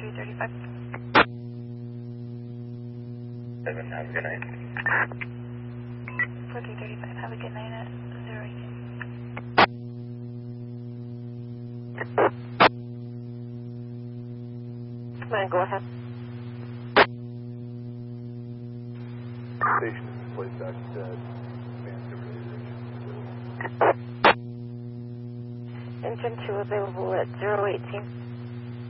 4335. 7, have a good night. 4335, have a good night at 018. Go ahead. Station is placed back to Engine 2 available at 018.